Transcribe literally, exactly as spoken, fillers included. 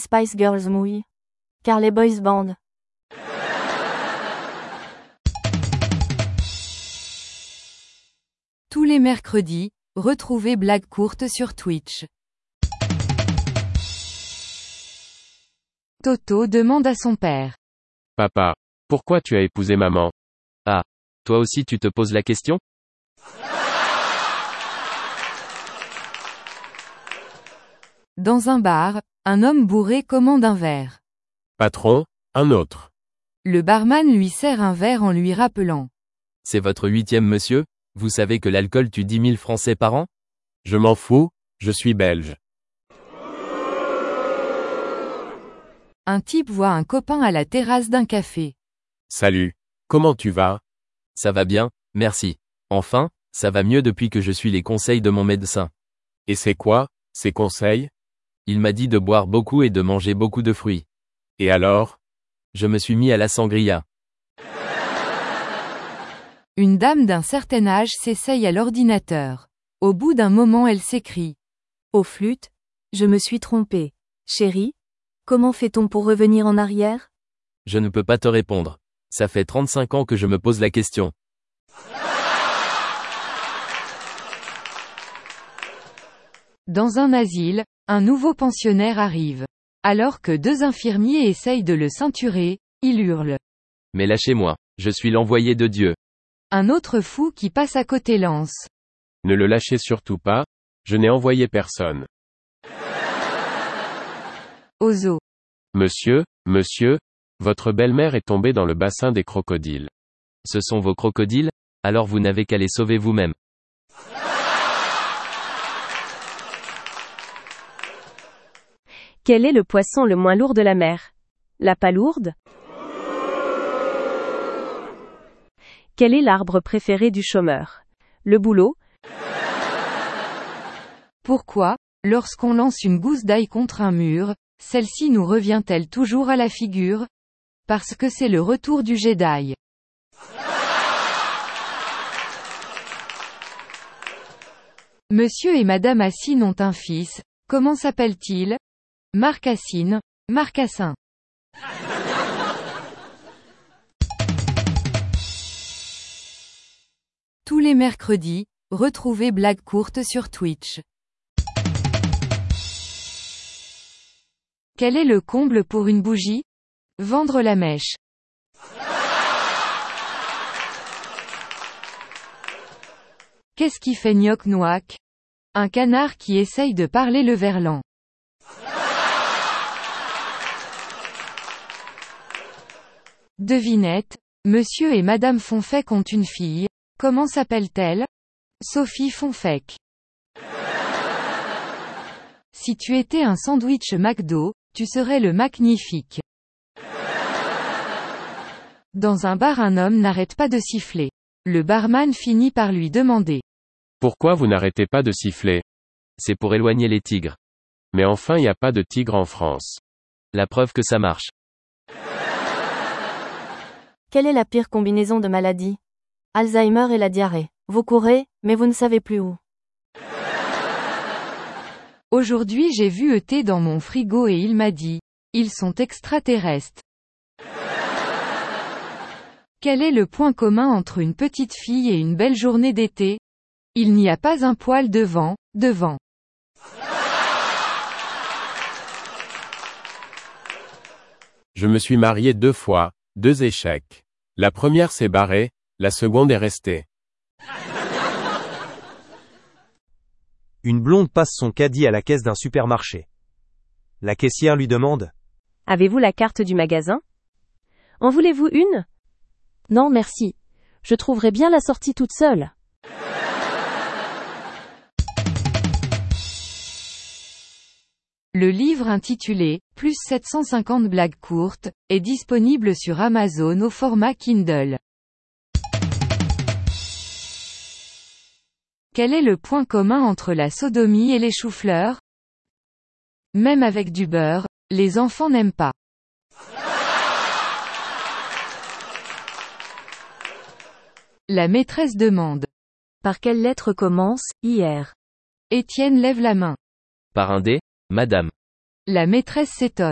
Spice Girls mouillent. Car les boys bands. Tous les mercredis, retrouvez Blague courte sur Twitch. Toto demande à son père. Papa, pourquoi tu as épousé maman? Ah, toi aussi tu te poses la question? Dans un bar, un homme bourré commande un verre. Patron, un autre. Le barman lui sert un verre en lui rappelant. C'est votre huitième monsieur? Vous savez que l'alcool tue dix mille Français par an? Je m'en fous, je suis belge. Un type voit un copain à la terrasse d'un café. Salut, comment tu vas? Ça va bien, merci. Enfin, ça va mieux depuis que je suis les conseils de mon médecin. Et c'est quoi, ces conseils? Il m'a dit de boire beaucoup et de manger beaucoup de fruits. Et alors? Je me suis mis à la sangria. Une dame d'un certain âge s'essaye à l'ordinateur. Au bout d'un moment elle s'écrie. Au flûte, je me suis trompée. Chérie, comment fait-on pour revenir en arrière? Je ne peux pas te répondre. Ça fait trente-cinq ans que je me pose la question. Dans un asile, un nouveau pensionnaire arrive. Alors que deux infirmiers essayent de le ceinturer, il hurle. Mais lâchez-moi, je suis l'envoyé de Dieu. Un autre fou qui passe à côté lance. Ne le lâchez surtout pas, je n'ai envoyé personne. Au zoo. Monsieur, monsieur, votre belle-mère est tombée dans le bassin des crocodiles. Ce sont vos crocodiles? Alors vous n'avez qu'à les sauver vous-même. Quel est le poisson le moins lourd de la mer? La palourde? Quel est l'arbre préféré du chômeur? Le bouleau? Pourquoi, lorsqu'on lance une gousse d'ail contre un mur, celle-ci nous revient-elle toujours à la figure? Parce que c'est le retour du Jedi. Monsieur et Madame Assine ont un fils, comment s'appelle-t-il? Marc Assine, Marcassin. Tous les mercredis, retrouvez Blague courte sur Twitch. Quel est le comble pour une bougie? Vendre la mèche. Qu'est-ce qui fait gnoc-noac? Un canard qui essaye de parler le verlan. Devinette, Monsieur et Madame Fonfec ont une fille, comment s'appelle-t-elle? Sophie Fonfec. Si tu étais un sandwich McDo, tu serais le magnifique. Dans un bar un homme n'arrête pas de siffler. Le barman finit par lui demander. Pourquoi vous n'arrêtez pas de siffler? C'est pour éloigner les tigres. Mais enfin y a pas de tigre en France. La preuve que ça marche. Quelle est la pire combinaison de maladies? Alzheimer et la diarrhée. Vous courez, mais vous ne savez plus où. Aujourd'hui j'ai vu E T dans mon frigo et il m'a dit. Ils sont extraterrestres. Quel est le point commun entre une petite fille et une belle journée d'été? Il n'y a pas un poil de vent, devant. Je me suis marié deux fois, deux échecs. La première s'est barrée, la seconde est restée. Une blonde passe son caddie à la caisse d'un supermarché. La caissière lui demande. Avez-vous la carte du magasin? En voulez-vous une? Non merci. Je trouverai bien la sortie toute seule. Le livre intitulé « Plus sept cent cinquante blagues courtes » est disponible sur Amazon au format Kindle. Quel est le point commun entre la sodomie et les choux-fleurs? Même avec du beurre, les enfants n'aiment pas. La maîtresse demande. Par quelle lettre commence « hier » Étienne lève la main. Par un dé, madame. La maîtresse s'étonne.